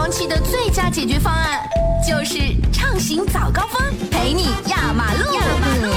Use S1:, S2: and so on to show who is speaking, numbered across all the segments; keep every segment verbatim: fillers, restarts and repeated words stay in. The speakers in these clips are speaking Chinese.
S1: 黄期的最佳解决方案，就是畅行早高峰，陪你压马路。压马路。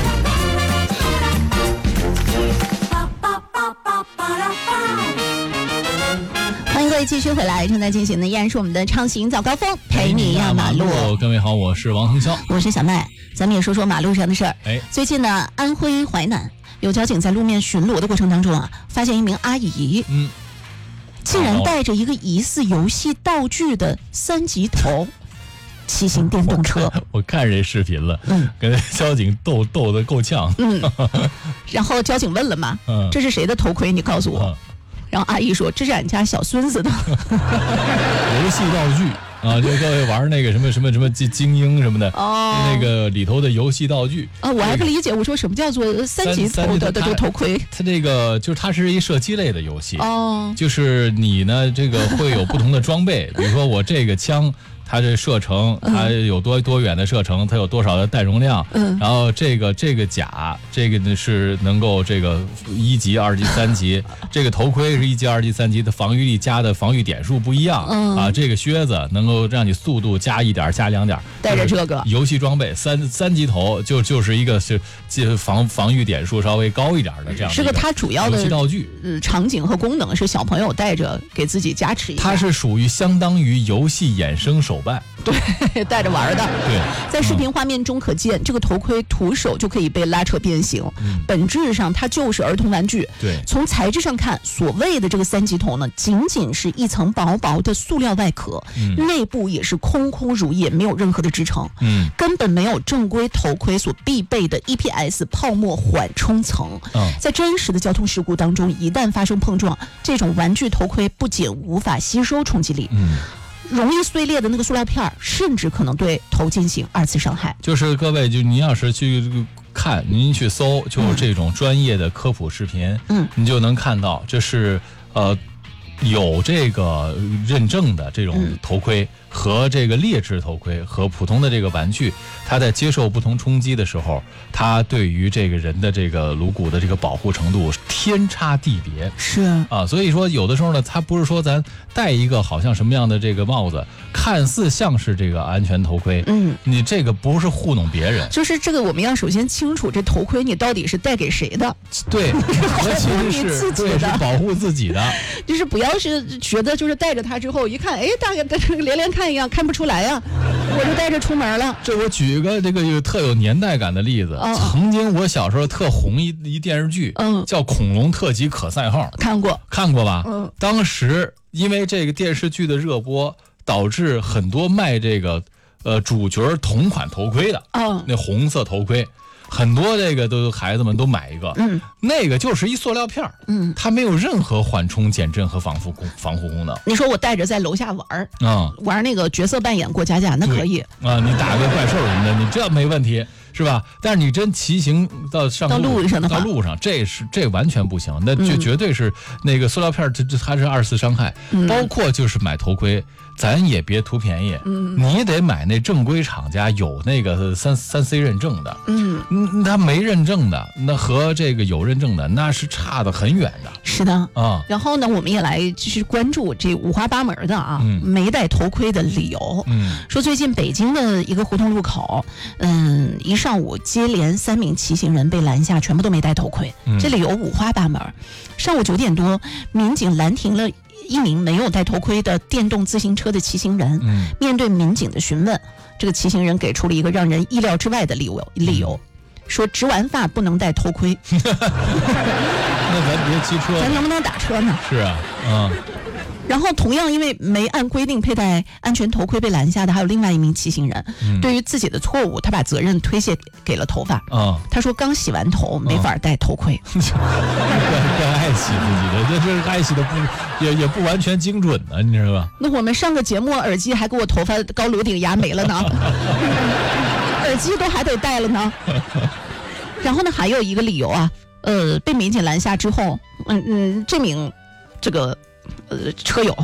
S1: 欢迎各位继续回来，正在进行的依然是我们的畅行早高峰，陪你压马路。
S2: 各位好，我是王腾霄，
S1: 我是小麦，咱们也说说马路上的事儿。
S2: 哎，
S1: 最近呢，安徽淮南有交警在路面巡逻的过程当中啊，发现一名阿姨，嗯，竟然带着一个疑似游戏道具的三级头骑行电动车。
S2: 我, 我看这视频了，嗯，跟交警斗斗得够呛。
S1: 嗯，然后交警问了嘛，嗯，这是谁的头盔？你告诉我。嗯，然后阿姨说：“这是俺家小孙子的
S2: 游戏道具啊，就各位玩那个什么什么什么精精英什么的，哦，那个里头的游戏道具
S1: 啊，我还不理解，我说什么叫做三级头的这个头盔？
S2: 它这个就是它是一射击类的游戏哦，就是你呢这个会有不同的装备，比如说我这个枪。”它这射程，它有多多远的射程，它有多少的弹容量，嗯，然后这个这个甲，这个呢是能够这个一级、二级、三级，这个头盔是一级、二级、三级的防御力加的防御点数不一样，嗯啊，这个靴子能够让你速度加一点、加两点，
S1: 带着这个
S2: 游戏装备三三级头就就是一个是防防御点数稍微高一点的这样的，
S1: 是个它主要的
S2: 游戏道具，
S1: 呃，场景和功能是小朋友带着给自己加持一下，
S2: 它是属于相当于游戏衍生手。手办
S1: 对，带着玩的。
S2: 对，
S1: 在视频画面中可见，嗯、这个头盔徒手就可以被拉扯变形。嗯，本质上它就是儿童玩具。
S2: 对，
S1: 从材质上看，所谓的这个三级头呢，仅仅是一层薄薄的塑料外壳，嗯、内部也是空空如也，没有任何的支撑。嗯，根本没有正规头盔所必备的 E P S 泡沫缓冲层。嗯，在真实的交通事故当中，一旦发生碰撞，这种玩具头盔不仅无法吸收冲击力。嗯。容易碎裂的那个塑料片，甚至可能对头进行二次伤害。
S2: 就是各位，就您要是去看，您去搜，就是这种专业的科普视频，嗯，你就能看到，这是呃有这个认证的这种头盔。嗯，和这个劣质头盔和普通的这个玩具，它在接受不同冲击的时候，它对于这个人的这个颅骨的这个保护程度天差地别。
S1: 是
S2: 啊，所以说有的时候呢，它不是说咱戴一个好像什么样的这个帽子，看似像是这个安全头盔，嗯，你这个不是糊弄别人，
S1: 就是这个我们要首先清楚这头盔你到底是戴给谁的。
S2: 对，
S1: 保护你自己的，
S2: 是保护自己的，
S1: 就是不要是觉得就是戴着它之后一看，哎，大概连连看。一样看不出来呀、啊，我就带着出门了。
S2: 这我举一个这个特有年代感的例子。哦、曾经我小时候特红一一电视剧，嗯，叫《恐龙特级可赛号》，
S1: 看过
S2: 看过吧？嗯，当时因为这个电视剧的热播，导致很多卖这个呃主角同款头盔的，嗯，那红色头盔。很多这个都孩子们都买一个，嗯，那个就是一塑料片，嗯，它没有任何缓冲、减震和防护功防护功能。
S1: 你说我带着在楼下玩啊、嗯，玩那个角色扮演过家家，那可以
S2: 啊，你打个怪兽什么的，你这没问题。是吧？但是你真骑行到上
S1: 到路上的话，
S2: 到路上这是这完全不行，那就绝对是那个塑料片，这这它是二次伤害。嗯、包括就是买头盔，咱也别图便宜，嗯、你得买那正规厂家有那个三三 C 认证的。嗯，他没认证的，那和这个有认证的那是差得很远的。
S1: 是的啊、嗯。然后呢，我们也来继续关注这五花八门的啊，嗯、没戴头盔的理由。嗯，说最近北京的一个胡同路口，嗯，一上午接连三名骑行人被拦下，全部都没戴头盔，嗯、这理由五花八门。上午九点多，民警拦停了一名没有戴头盔的电动自行车的骑行人，嗯、面对民警的询问，这个骑行人给出了一个让人意料之外的理由，理由说植完发不能戴头盔。
S2: 那咱别骑车，
S1: 咱能不能打车呢？
S2: 是啊，嗯。
S1: 然后同样因为没按规定佩戴安全头盔被拦下的还有另外一名骑行人，嗯、对于自己的错误他把责任推卸给了头发。嗯、他说刚洗完头、嗯、没法戴头盔。
S2: 怪怪爱惜自己的，这这爱惜的不也也不完全精准呢，你知道吧？
S1: 那我们上个节目耳机还给我头发高颅顶牙没了呢，耳机都还得戴了呢。然后呢还有一个理由啊，呃被民警拦下之后，嗯嗯这名这个呃车友